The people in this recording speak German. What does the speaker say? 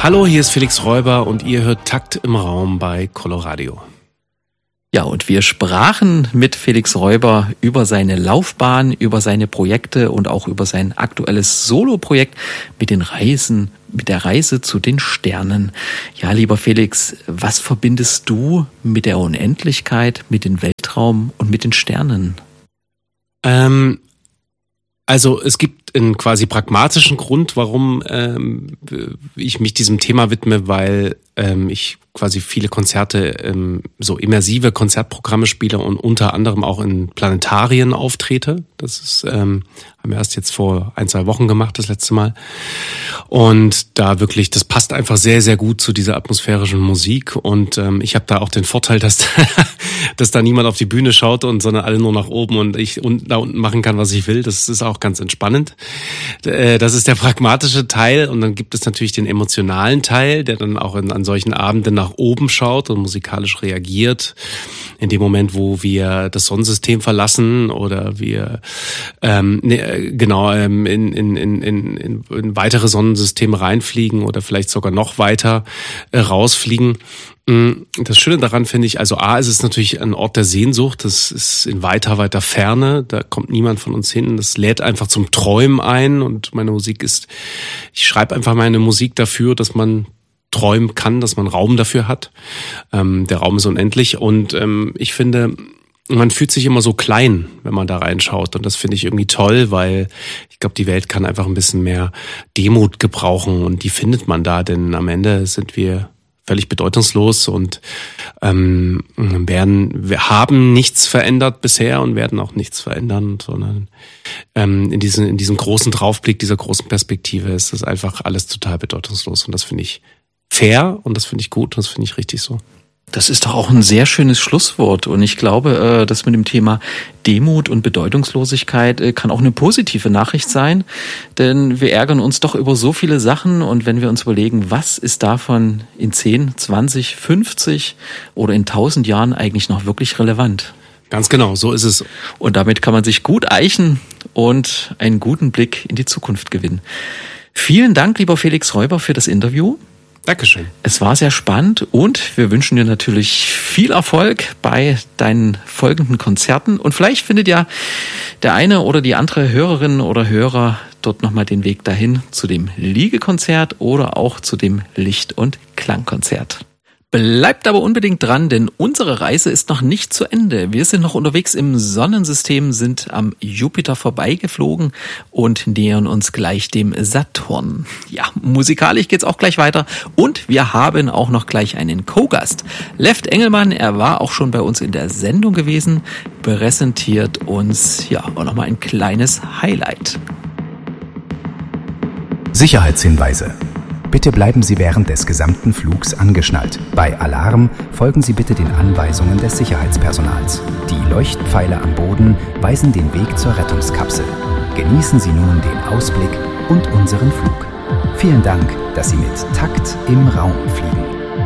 Hallo, hier ist Felix Räuber und ihr hört Takt im Raum bei Coloradio. Ja, und wir sprachen mit Felix Räuber über seine Laufbahn, über seine Projekte und auch über sein aktuelles Soloprojekt mit der Reise zu den Sternen. Ja, lieber Felix, was verbindest du mit der Unendlichkeit, mit dem Weltraum und mit den Sternen? Also es gibt einen quasi pragmatischen Grund, warum ich mich diesem Thema widme, weil ich quasi viele Konzerte, so immersive Konzertprogramme spiele und unter anderem auch in Planetarien auftrete. Das ist, haben wir erst jetzt vor 1-2 Wochen gemacht, das letzte Mal. Und da wirklich, das passt einfach sehr, sehr gut zu dieser atmosphärischen Musik. Und ich habe da auch den Vorteil, dass da niemand auf die Bühne schaut, sondern alle nur nach oben und ich da unten machen kann, was ich will. Das ist auch ganz entspannend. Das ist der pragmatische Teil. Und dann gibt es natürlich den emotionalen Teil, der dann auch an solchen Abenden nach oben schaut und musikalisch reagiert. In dem Moment, wo wir das Sonnensystem verlassen oder wir in weitere Sonnensysteme reinfliegen oder vielleicht sogar noch weiter rausfliegen. Das Schöne daran finde ich, also A, ist es natürlich ein Ort der Sehnsucht, das ist in weiter, weiter Ferne, da kommt niemand von uns hin, das lädt einfach zum Träumen ein und meine Musik ich schreibe einfach meine Musik dafür, dass man träumen kann, dass man Raum dafür hat. Der Raum ist unendlich und ich finde, man fühlt sich immer so klein, wenn man da reinschaut und das finde ich irgendwie toll, weil ich glaube, die Welt kann einfach ein bisschen mehr Demut gebrauchen und die findet man da, denn am Ende sind wir völlig bedeutungslos und wir haben nichts verändert bisher und werden auch nichts verändern, sondern in diesem großen Draufblick, dieser großen Perspektive ist das einfach alles total bedeutungslos und das finde ich fair und das finde ich gut und das finde ich richtig so. Das ist doch auch ein sehr schönes Schlusswort und ich glaube, dass mit dem Thema Demut und Bedeutungslosigkeit kann auch eine positive Nachricht sein, denn wir ärgern uns doch über so viele Sachen und wenn wir uns überlegen, was ist davon in 10, 20, 50 oder in 1000 Jahren eigentlich noch wirklich relevant? Ganz genau, so ist es. Und damit kann man sich gut eichen und einen guten Blick in die Zukunft gewinnen. Vielen Dank, lieber Felix Räuber, für das Interview. Dankeschön. Es war sehr spannend und wir wünschen dir natürlich viel Erfolg bei deinen folgenden Konzerten und vielleicht findet ja der eine oder die andere Hörerin oder Hörer dort nochmal den Weg dahin zu dem Liegekonzert oder auch zu dem Licht- und Klangkonzert. Bleibt aber unbedingt dran, denn unsere Reise ist noch nicht zu Ende. Wir sind noch unterwegs im Sonnensystem, sind am Jupiter vorbeigeflogen und nähern uns gleich dem Saturn. Ja, musikalisch geht's auch gleich weiter und wir haben auch noch gleich einen Co-Gast. Left Engelmann, er war auch schon bei uns in der Sendung gewesen, präsentiert uns ja auch nochmal ein kleines Highlight. Sicherheitshinweise. Bitte bleiben Sie während des gesamten Flugs angeschnallt. Bei Alarm folgen Sie bitte den Anweisungen des Sicherheitspersonals. Die Leuchtpfeile am Boden weisen den Weg zur Rettungskapsel. Genießen Sie nun den Ausblick und unseren Flug. Vielen Dank, dass Sie mit Takt im Raum fliegen.